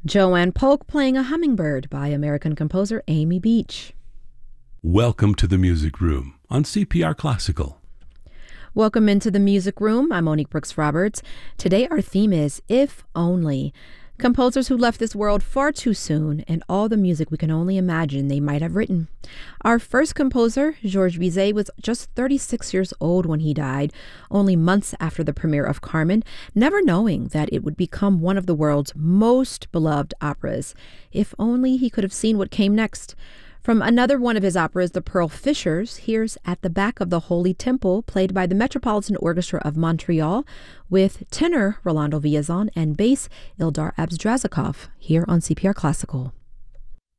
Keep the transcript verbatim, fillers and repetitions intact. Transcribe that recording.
Joanne Polk playing a hummingbird by American composer Amy Beach. Welcome to the Music Room on C P R Classical. Welcome into the Music Room. I'm Monique Brooks Roberts. Today our theme is If Only. Composers who left this world far too soon and all the music we can only imagine they might have written. Our first composer, Georges Bizet, was just thirty-six years old when he died, only months after the premiere of Carmen, never knowing that it would become one of the world's most beloved operas. If only he could have seen what came next. From another one of his operas, The Pearl Fishers, here's At the Back of the Holy Temple, played by the Metropolitan Orchestra of Montreal, with tenor Rolando Villazon and bass Ildar Abdrazakov, here on C P R Classical.